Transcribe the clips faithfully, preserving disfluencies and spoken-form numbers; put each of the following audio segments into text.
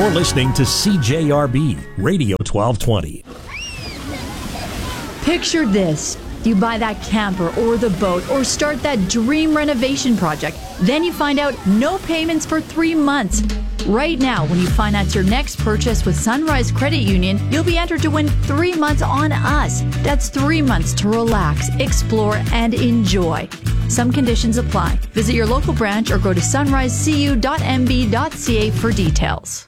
You're listening to C J R B Radio twelve twenty. Picture this. You buy that camper or the boat or start that dream renovation project. Then you find out no payments for three months. Right now, when you finance your next purchase with Sunrise Credit Union, you'll be entered to win three months on us. That's three months to relax, explore, and enjoy. Some conditions apply. Visit your local branch or go to sunrise c u dot m b dot c a for details.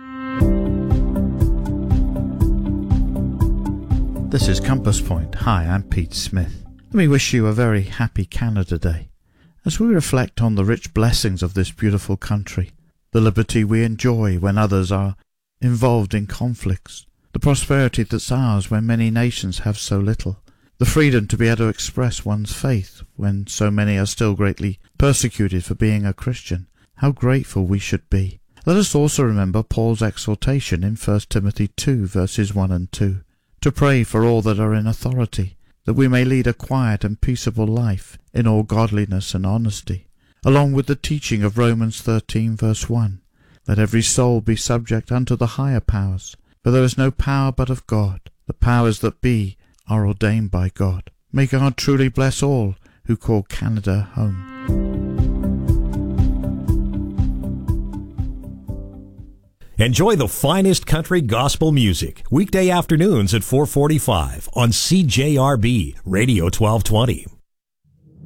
This is Compass Point. Hi, I'm Pete Smith. Let me wish you a very happy Canada Day. As we reflect on the rich blessings of this beautiful country, the liberty we enjoy when others are involved in conflicts, the prosperity that's ours when many nations have so little, the freedom to be able to express one's faith when so many are still greatly persecuted for being a Christian, how grateful we should be. Let us also remember Paul's exhortation in First Timothy two, verses one and two. To pray for all that are in authority, that we may lead a quiet and peaceable life in all godliness and honesty, along with the teaching of Romans thirteen, verse one. Let every soul be subject unto the higher powers, for there is no power but of God. The powers that be are ordained by God. May God truly bless all who call Canada home. Enjoy the finest country gospel music weekday afternoons at four forty-five on C J R B Radio twelve twenty.